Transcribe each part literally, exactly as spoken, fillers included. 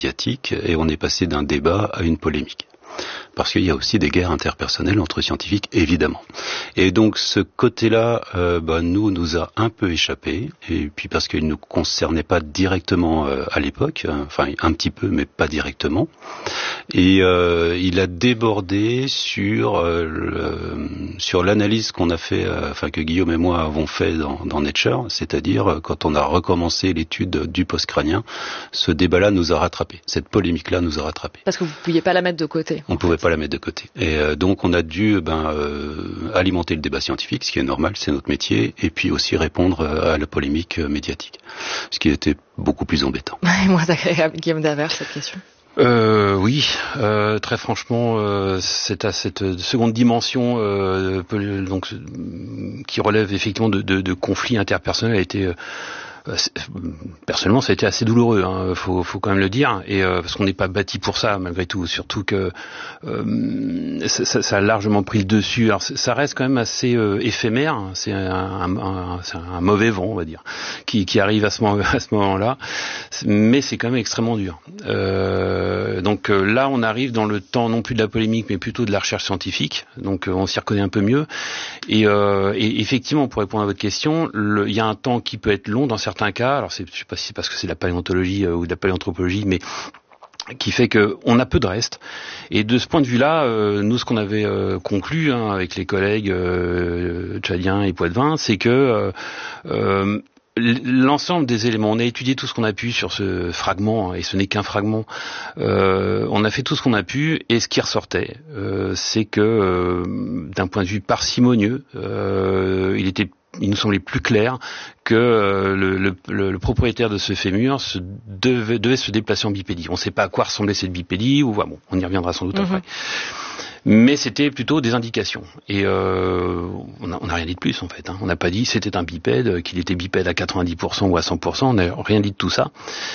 médiatique et on est passé d'un débat à une polémique. Parce qu'il y a aussi des guerres interpersonnelles entre scientifiques, évidemment. Et donc ce côté-là, euh, bah, nous, nous a un peu échappé, et puis parce qu'il ne nous concernait pas directement euh, à l'époque, hein, enfin un petit peu, mais pas directement. Et euh, il a débordé sur euh, le, sur l'analyse qu'on a fait, euh, enfin que Guillaume et moi avons fait dans, dans Nature, c'est-à-dire euh, quand on a recommencé l'étude du postcrânien, ce débat-là nous a rattrapés, cette polémique-là nous a rattrapés. Parce que vous ne pouviez pas la mettre de côté. On ne pouvait pas la mettre de côté. Et euh, donc on a dû ben, euh, alimenter le débat scientifique, ce qui est normal, c'est notre métier, et puis aussi répondre à la polémique médiatique, ce qui était beaucoup plus embêtant. Moins agréable, Guillaume Davert, cette question. Euh, oui, euh, très franchement, euh, c'est à cette seconde dimension euh, donc qui relève effectivement de, de, de conflits interpersonnels a été euh, personnellement ça a été assez douloureux, hein, faut, faut quand même le dire, et euh, parce qu'on n'est pas bâti pour ça malgré tout, surtout que euh, ça, ça a largement pris le dessus. Alors ça reste quand même assez euh, éphémère, c'est un, un, un, c'est un mauvais vent, on va dire, qui, qui arrive à ce moment, à ce moment-là, mais c'est quand même extrêmement dur. Euh, donc euh, là, on arrive dans le temps non plus de la polémique, mais plutôt de la recherche scientifique. Donc euh, on s'y reconnaît un peu mieux. Et, euh, et effectivement, pour répondre à votre question, le, il y a un temps qui peut être long dans certains certains cas, alors c'est, je sais pas si c'est parce que c'est de la paléontologie euh, ou de la paléanthropologie, mais qui fait que on a peu de reste. Et de ce point de vue-là, euh, nous, ce qu'on avait euh, conclu hein, avec les collègues euh, tchadiens et poitevins, c'est que euh, euh, l'ensemble des éléments, on a étudié tout ce qu'on a pu sur ce fragment, et ce n'est qu'un fragment, euh, on a fait tout ce qu'on a pu, et ce qui ressortait, euh, c'est que euh, d'un point de vue parcimonieux, euh, il était il nous semblait plus clair que euh, le, le, le, le propriétaire de ce fémur se devait, devait se déplacer en bipédie. On ne sait pas à quoi ressemblait cette bipédie, ou bon, on y reviendra sans doute mm-hmm. après. Mais c'était plutôt des indications. Et euh, on n'a rien dit de plus en fait. Hein. On n'a pas dit c'était un bipède, qu'il était bipède à quatre-vingt-dix pour cent ou à cent pour cent. On n'a rien dit de tout ça.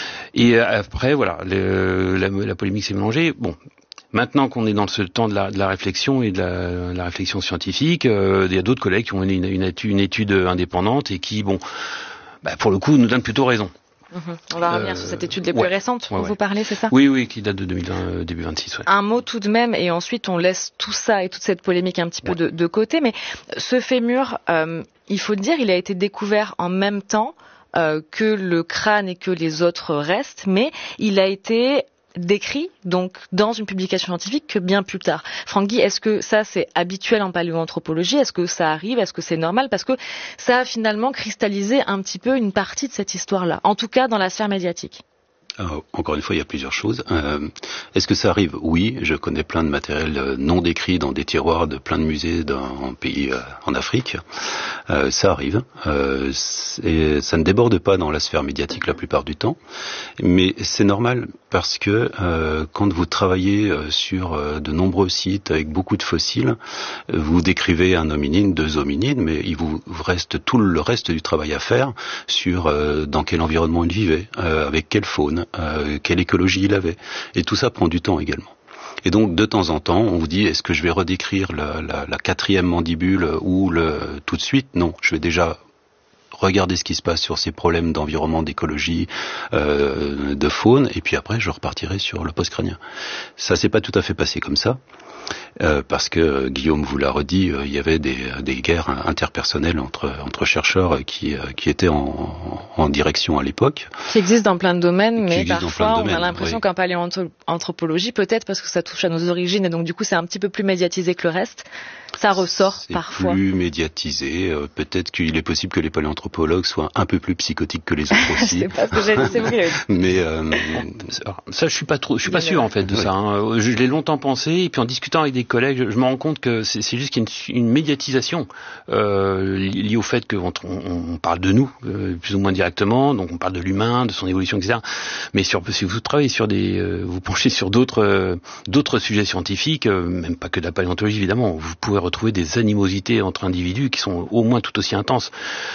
Et après, voilà, le, la, la polémique s'est mélangée. Bon. Maintenant qu'on est dans ce temps de la, de la réflexion et de la, la réflexion scientifique, euh, il y a d'autres collègues qui ont mené une, une, une étude indépendante et qui, bon, bah pour le coup, nous donnent plutôt raison. Mmh. On va revenir euh, sur cette étude les plus ouais, récentes dont ouais, ouais. vous parlez, c'est ça ? Oui, oui, qui date de deux mille vingt, euh, début vingt-six. Ouais. Un mot tout de même, et ensuite on laisse tout ça et toute cette polémique un petit peu ouais. de, de côté. Mais ce fémur, euh, il faut dire, il a été découvert en même temps euh, que le crâne et que les autres restes, mais il a été décrit donc dans une publication scientifique que bien plus tard. Franck Guy, est-ce que ça c'est habituel en paléoanthropologie ? Est-ce que ça arrive ? Est-ce que c'est normal ? Parce que ça a finalement cristallisé un petit peu une partie de cette histoire-là, en tout cas dans la sphère médiatique. Alors, encore une fois, il y a plusieurs choses. Euh, est-ce que ça arrive ? Oui, je connais plein de matériel non décrit dans des tiroirs de plein de musées dans pays euh, en Afrique. Euh, ça arrive. Euh, et ça ne déborde pas dans la sphère médiatique la plupart du temps, mais c'est normal parce que euh, quand vous travaillez sur euh, de nombreux sites avec beaucoup de fossiles, vous décrivez un hominide, deux hominines, mais il vous reste tout le reste du travail à faire sur euh, dans quel environnement il vivait, euh, avec quelle faune. Euh, quelle écologie il avait. Et tout ça prend du temps également. Et donc, de temps en temps, on vous dit, est-ce que je vais redécrire la, la, la quatrième mandibule ou le tout de suite ? Non, je vais déjà regarder ce qui se passe sur ces problèmes d'environnement, d'écologie, euh, de faune, et puis après, je repartirai sur le postcrânien. Ça s'est pas tout à fait passé comme ça. Euh, parce que Guillaume vous l'a redit, euh, il y avait des, des guerres interpersonnelles entre, entre chercheurs qui, euh, qui étaient en, en direction à l'époque. Qui existent dans plein de domaines, mais parfois de domaines, on a l'impression oui. qu'en paléoanthropologie, peut-être parce que ça touche à nos origines et donc du coup c'est un petit peu plus médiatisé que le reste, ça ressort c'est parfois. C'est plus médiatisé, euh, peut-être qu'il est possible que les paléanthropologues soient un peu plus psychotiques que les autres aussi. C'est pas ce que j'ai dit, c'est vous qui l'avez dit. Mais euh, ça je suis pas trop, je suis pas sûr en fait de oui. ça. Hein. Je, je l'ai longtemps pensé et puis en discutant avec des collègues, je, je me rends compte que c'est, c'est juste qu'il y a une, une médiatisation euh, liée au fait qu'on on, on parle de nous euh, plus ou moins directement, donc on parle de l'humain, de son évolution, et cetera. Mais sur, si vous travaillez sur des, euh, vous penchez sur d'autres, euh, d'autres sujets scientifiques, euh, même pas que de la paléontologie évidemment, vous pouvez retrouver des animosités entre individus qui sont au moins tout aussi intenses.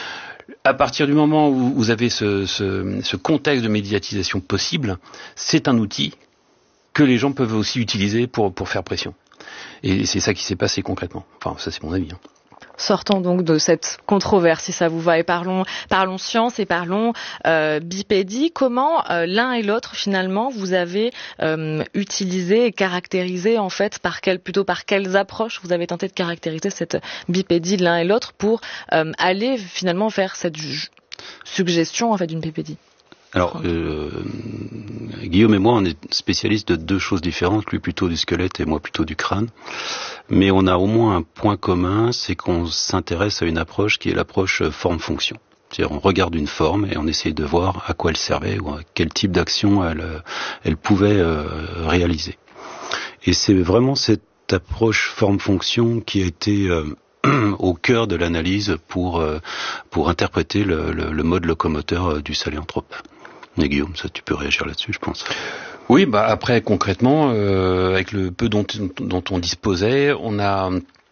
À partir du moment où vous avez ce, ce, ce contexte de médiatisation possible, c'est un outil que les gens peuvent aussi utiliser pour, pour faire pression. Et c'est ça qui s'est passé concrètement. Enfin, ça c'est mon avis. Hein. Sortons donc de cette controverse, si ça vous va, et parlons, parlons science et parlons euh, bipédie. Comment euh, l'un et l'autre, finalement, vous avez euh, utilisé et caractérisé, en fait, par quel, plutôt par quelles approches vous avez tenté de caractériser cette bipédie de l'un et l'autre pour euh, aller finalement vers cette ju- suggestion en fait d'une bipédie? Alors, euh, Guillaume et moi, on est spécialistes de deux choses différentes, lui plutôt du squelette et moi plutôt du crâne. Mais on a au moins un point commun, c'est qu'on s'intéresse à une approche qui est l'approche forme-fonction. C'est-à-dire, on regarde une forme et on essaye de voir à quoi elle servait ou à quel type d'action elle, elle pouvait euh, réaliser. Et c'est vraiment cette approche forme-fonction qui a été euh, au cœur de l'analyse pour euh, pour interpréter le, le, le mode locomoteur du saléanthrope. Mais Guillaume, ça tu peux réagir là-dessus, je pense. Oui, bah après concrètement, euh, avec le peu dont, dont on disposait, on a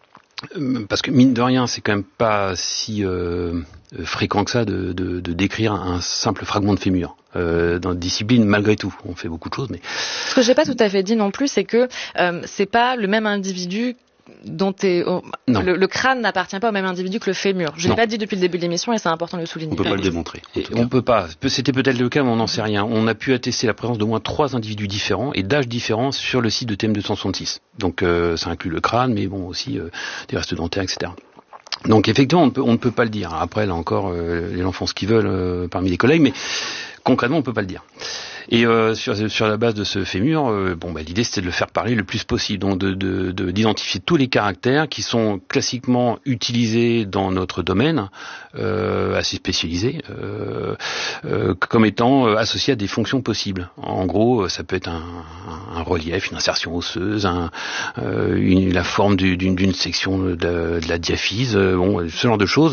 euh, parce que mine de rien, c'est quand même pas si euh, fréquent que ça de, de, de décrire un simple fragment de fémur. Euh, dans notre discipline, malgré tout, on fait beaucoup de choses, mais ce que j'ai pas tout à fait dit non plus, c'est que euh, c'est pas le même individu dont est, oh, le, le crâne n'appartient pas au même individu que le fémur. Je ne l'ai pas dit depuis le début de l'émission et c'est important de le souligner. On peut pas le démontrer. On peut pas. C'était peut-être le cas, mais on n'en sait rien. On a pu attester la présence d'au moins trois individus différents et d'âges différents sur le site de T M deux cent soixante-six. Donc euh, ça inclut le crâne, mais bon aussi euh, des restes dentaires, et cetera. Donc effectivement, on ne peut, on ne peut pas le dire. Après, là encore, euh, les gens font ce qu'ils veulent euh, parmi les collègues, mais concrètement, on ne peut pas le dire. Et euh, sur, sur la base de ce fémur, euh, bon, bah, l'idée c'était de le faire parler le plus possible, donc de, de, de, d'identifier tous les caractères qui sont classiquement utilisés dans notre domaine, euh, assez spécialisé, euh, euh, comme étant euh, associés à des fonctions possibles. En gros, ça peut être un, un relief, une insertion osseuse, un, euh, une, la forme du, d'une, d'une section de, de la diaphyse, euh, bon, ce genre de choses.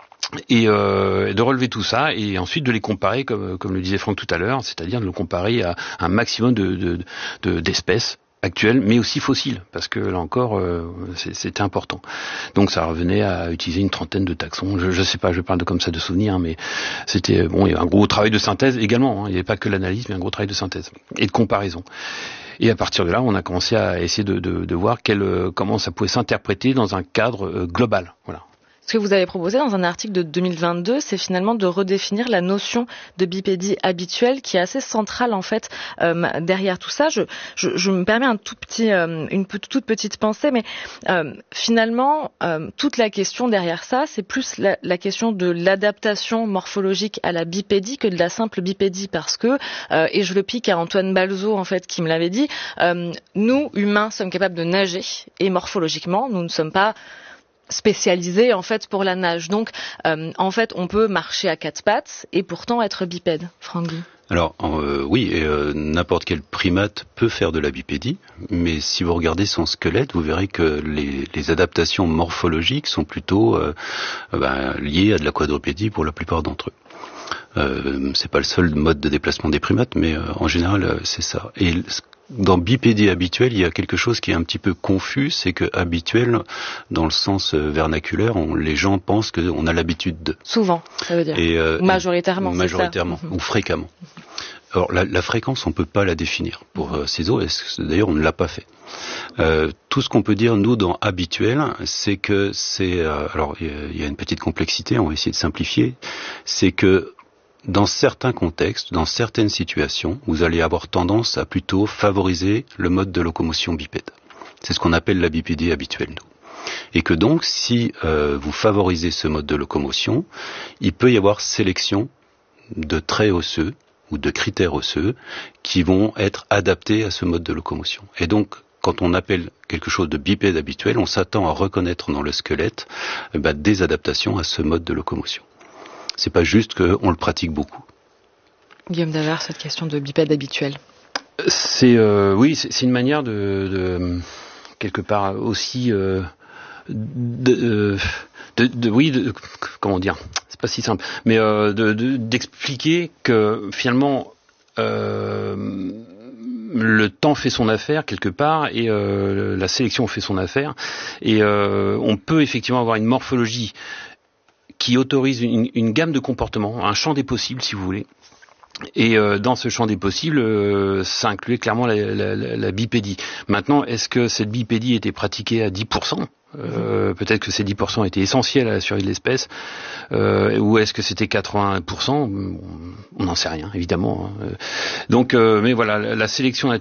Et euh, de relever tout ça et ensuite de les comparer comme comme le disait Franck tout à l'heure, c'est-à-dire de le comparer à un maximum de, de, de d'espèces actuelles mais aussi fossiles, parce que là encore euh, c'est, c'était important. Donc ça revenait à utiliser une trentaine de taxons. Je, je sais pas, je parle de comme ça de souvenirs, mais c'était bon, il y a un gros travail de synthèse également, hein. Il n'y avait pas que l'analyse, mais un gros travail de synthèse et de comparaison. Et à partir de là, on a commencé à essayer de, de, de voir quel, comment ça pouvait s'interpréter dans un cadre euh, global. Voilà. Ce que vous avez proposé dans un article de deux mille vingt-deux, c'est finalement de redéfinir la notion de bipédie habituelle qui est assez centrale en fait euh, derrière tout ça. Je, je, je me permets un tout petit, euh, une toute petite pensée, mais euh, finalement euh, toute la question derrière ça, c'est plus la, la question de l'adaptation morphologique à la bipédie que de la simple bipédie, parce que euh, et je le pique à Antoine Balzo en fait qui me l'avait dit, euh, nous humains sommes capables de nager et morphologiquement nous ne sommes pas spécialisé en fait pour la nage. Donc euh, en fait on peut marcher à quatre pattes et pourtant être bipède. Franck Guy. Alors euh, oui, et, euh, n'importe quel primate peut faire de la bipédie, mais si vous regardez son squelette, vous verrez que les, les adaptations morphologiques sont plutôt euh, ben, liées à de la quadrupédie pour la plupart d'entre eux. Euh, c'est pas le seul mode de déplacement des primates, mais euh, en général euh, c'est ça. Et dans bipédie habituelle, il y a quelque chose qui est un petit peu confus, c'est que habituel, dans le sens euh, vernaculaire, on, les gens pensent qu'on a l'habitude de. Souvent, ça veut dire. Et, euh, majoritairement. Et, majoritairement, c'est ça. Ou fréquemment. Alors la, la fréquence, on peut pas la définir pour euh, ces os. Et d'ailleurs, on ne l'a pas fait. Euh, tout ce qu'on peut dire nous dans habituel, c'est que c'est. Euh, alors il y, y a une petite complexité. On va essayer de simplifier. C'est que dans certains contextes, dans certaines situations, vous allez avoir tendance à plutôt favoriser le mode de locomotion bipède. C'est ce qu'on appelle la bipédie habituelle, nous. Et que donc, si euh, vous favorisez ce mode de locomotion, il peut y avoir sélection de traits osseux ou de critères osseux qui vont être adaptés à ce mode de locomotion. Et donc, quand on appelle quelque chose de bipède habituel, on s'attend à reconnaître dans le squelette eh ben, des adaptations à ce mode de locomotion. C'est pas juste qu'on le pratique beaucoup. Guillaume Davert, cette question de bipède habituel. C'est euh, oui, c'est, c'est une manière de, de quelque part aussi euh, de, de, de oui, de, comment dire, c'est pas si simple, mais euh, de, de, d'expliquer que finalement euh, le temps fait son affaire quelque part et euh, la sélection fait son affaire et euh, on peut effectivement avoir une morphologie qui autorise une, une gamme de comportements, un champ des possibles si vous voulez. Et euh, dans ce champ des possibles, euh, ça incluait clairement la, la, la, la bipédie. Maintenant, est-ce que cette bipédie était pratiquée à dix pour cent ? Euh, mmh. Peut-être que ces dix pour cent étaient essentiels à la survie de l'espèce, euh, ou est-ce que c'était quatre-vingts pour cent? On n'en sait rien, évidemment. Donc, euh, mais voilà, la sélection naturelle